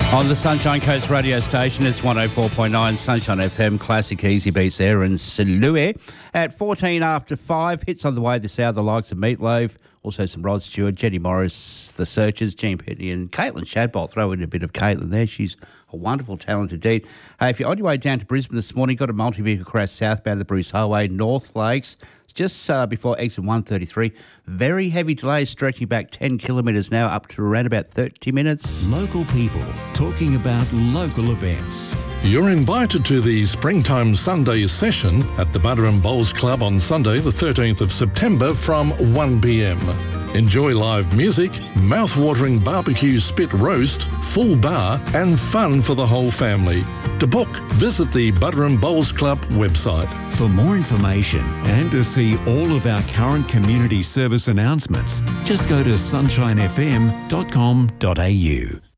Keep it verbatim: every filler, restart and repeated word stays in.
On the Sunshine Coast radio station, it's one oh four point nine Sunshine F M, classic easy beats there in Salue. At fourteen after five, hits on the way this hour, the likes of Meatloaf, also some Rod Stewart, Jenny Morris, The Searchers, Gene Pitney and Caitlin Shadbolt. Throw in a bit of Caitlin there. She's a wonderful talent indeed. Hey, if you're on your way down to Brisbane this morning, got a multi-vehicle crash southbound the Bruce Highway, North Lakes, just uh, before exit one thirty-three. Very heavy delays stretching back ten kilometres now up to around about thirty minutes. Local people talking about local events. You're invited to the Springtime Sunday session at the Butter and Bowls Club on Sunday the thirteenth of September from one p m. Enjoy live music, mouth-watering barbecue spit roast, full bar and fun for the whole family. To book, visit the Butter and Bowls Club website. For more information and to see all of our current community service announcements, just go to sunshine f m dot com dot a u.